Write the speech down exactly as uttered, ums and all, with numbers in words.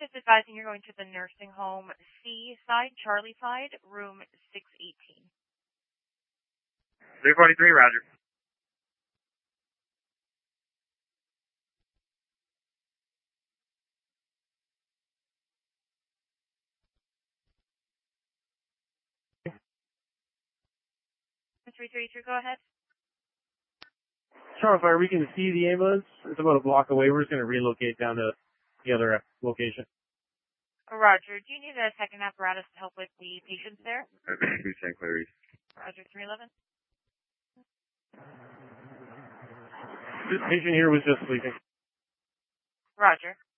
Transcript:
Just advising you're going to the nursing home C side, Charlie side, room six eighteen. three forty-three, roger. three thirty-three, go ahead. Charlie Fire, we can see the ambulance. It's about a block away. We're just going to relocate down to the other location. Roger. Do you need a second apparatus to help with the patients there? Saint Clarice. Roger, three eleven. This patient here was just sleeping. Roger.